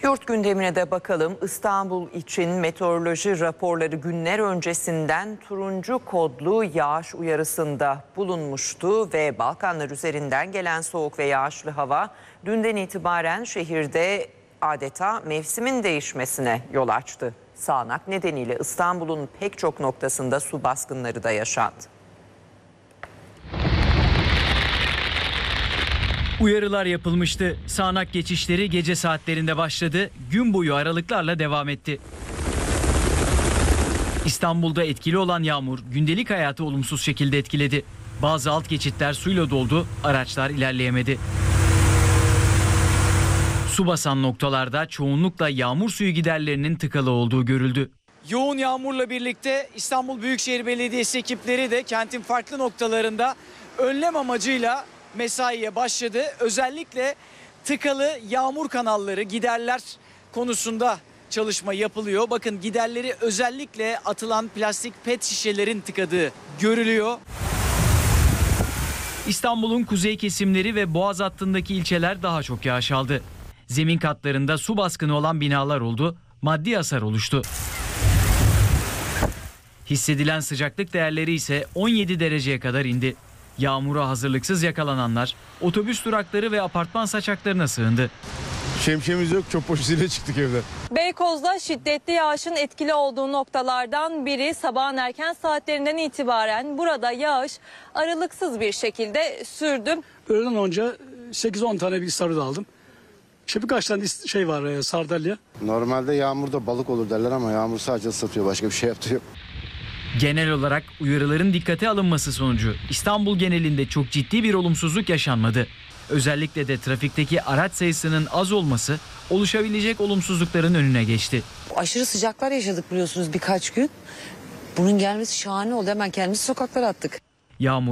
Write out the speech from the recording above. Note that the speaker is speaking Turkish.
Yurt gündemine de bakalım. İstanbul için meteoroloji raporları günler öncesinden turuncu kodlu yağış uyarısında bulunmuştu ve Balkanlar üzerinden gelen soğuk ve yağışlı hava dünden itibaren şehirde adeta mevsimin değişmesine yol açtı. Sağanak nedeniyle İstanbul'un pek çok noktasında su baskınları da yaşandı. Uyarılar yapılmıştı. Sağanak geçişleri gece saatlerinde başladı, gün boyu aralıklarla devam etti. İstanbul'da etkili olan yağmur gündelik hayatı olumsuz şekilde etkiledi. Bazı alt geçitler suyla doldu, araçlar ilerleyemedi. Su basan noktalarda çoğunlukla yağmur suyu giderlerinin tıkalı olduğu görüldü. Yoğun yağmurla birlikte İstanbul Büyükşehir Belediyesi ekipleri de kentin farklı noktalarında önlem amacıyla mesaiye başladı. Özellikle tıkalı yağmur kanalları, giderler konusunda çalışma yapılıyor. Bakın giderleri özellikle atılan plastik pet şişelerin tıkadığı görülüyor. İstanbul'un kuzey kesimleri ve Boğaz hattındaki ilçeler daha çok yağış aldı. Zemin katlarında su baskını olan binalar oldu, maddi hasar oluştu. Hissedilen sıcaklık değerleri ise 17 dereceye kadar indi. Yağmura hazırlıksız yakalananlar otobüs durakları ve apartman saçaklarına sığındı. Şemsiyemiz yok, çöp poşetiyle çıktık evden. Beykoz'da şiddetli yağışın etkili olduğu noktalardan biri sabahın erken saatlerinden itibaren burada yağış aralıksız bir şekilde sürdü. Öğleden önce 8-10 tane bilgisayarı da aldım. İşte birkaç tane şey var, sardalya. Normalde yağmurda balık olur derler ama yağmur sadece ıslatıyor, başka bir şey yaptığı yok. Genel olarak uyarıların dikkate alınması sonucu İstanbul genelinde çok ciddi bir olumsuzluk yaşanmadı. Özellikle de trafikteki araç sayısının az olması oluşabilecek olumsuzlukların önüne geçti. Aşırı sıcaklar yaşadık biliyorsunuz birkaç gün. Bunun gelmesi şahane oldu. Hemen kendimizi sokaklara attık. Yağmur